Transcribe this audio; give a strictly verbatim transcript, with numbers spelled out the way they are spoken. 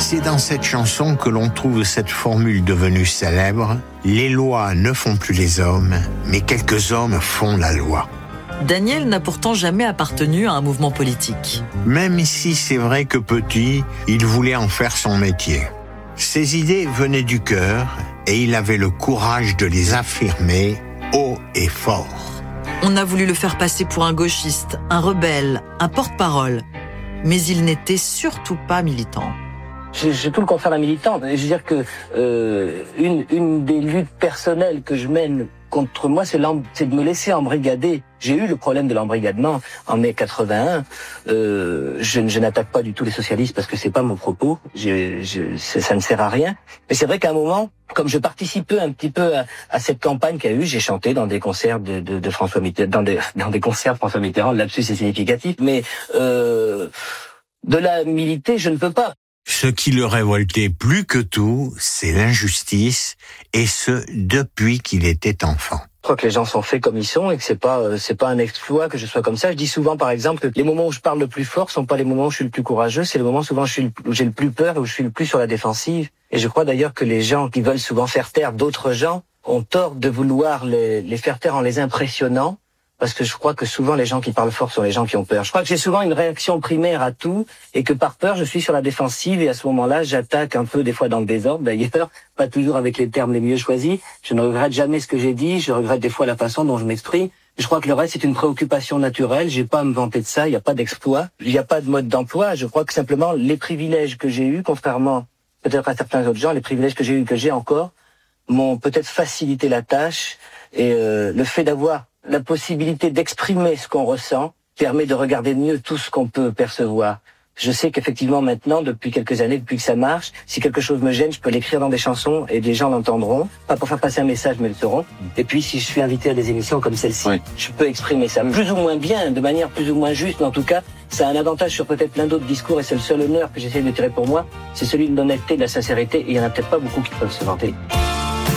C'est dans cette chanson que l'on trouve cette formule devenue célèbre. Les lois ne font plus les hommes, mais quelques hommes font la loi. Daniel n'a pourtant jamais appartenu à un mouvement politique. Même si c'est vrai que petit, il voulait en faire son métier. Ses idées venaient du cœur et il avait le courage de les affirmer haut et fort. On a voulu le faire passer pour un gauchiste, un rebelle, un porte-parole. Mais il n'était surtout pas militant. J'ai, j'ai tout le contraire d'un militant. Je veux dire que euh, une, une des luttes personnelles que je mène contre moi, c'est, c'est de me laisser embrigader. J'ai eu le problème de l'embrigadement en mai quatre-vingt-un. Euh, je, je n'attaque pas du tout les socialistes parce que c'est pas mon propos. Je, je, ça ne sert à rien. Mais c'est vrai qu'à un moment, comme je participais un petit peu à, à cette campagne qu'il y a eu, j'ai chanté dans des concerts de, de, de François Mitterrand, dans des, dans des concerts de François Mitterrand. Le lapsus est significatif, mais euh, de la militer, je ne peux pas. Ce qui le révoltait plus que tout, c'est l'injustice, et ce, depuis qu'il était enfant. Je crois que les gens sont faits comme ils sont et que c'est pas, euh, c'est pas un exploit que je sois comme ça. Je dis souvent, par exemple, que les moments où je parle le plus fort sont pas les moments où je suis le plus courageux, c'est les moments souvent où, je suis le, où j'ai le plus peur et où je suis le plus sur la défensive. Et je crois d'ailleurs que les gens qui veulent souvent faire taire d'autres gens ont tort de vouloir les, les faire taire en les impressionnant. Parce que je crois que souvent les gens qui parlent fort sont les gens qui ont peur. Je crois que j'ai souvent une réaction primaire à tout et que par peur je suis sur la défensive et à ce moment-là j'attaque un peu des fois dans le désordre d'ailleurs, pas toujours avec les termes les mieux choisis. Je ne regrette jamais ce que j'ai dit, je regrette des fois la façon dont je m'exprime. Je crois que le reste c'est une préoccupation naturelle, j'ai pas à me vanter de ça, il n'y a pas d'exploit, il n'y a pas de mode d'emploi. Je crois que simplement les privilèges que j'ai eus, contrairement peut-être à certains autres gens, les privilèges que j'ai eus, que j'ai encore, m'ont peut-être facilité la tâche et euh, le fait d'avoir la possibilité d'exprimer ce qu'on ressent permet de regarder mieux tout ce qu'on peut percevoir. Je sais qu'effectivement maintenant, depuis quelques années, depuis que ça marche, si quelque chose me gêne, je peux l'écrire dans des chansons et des gens l'entendront. Pas pour faire passer un message, mais le sauront. Et puis si je suis invité à des émissions comme celle-ci, oui, je peux exprimer ça plus ou moins bien, de manière plus ou moins juste, mais en tout cas, ça a un avantage sur peut-être plein d'autres discours et c'est le seul honneur que j'essaie de tirer pour moi. C'est celui de l'honnêteté, de la sincérité et il y en a peut-être pas beaucoup qui peuvent se vanter.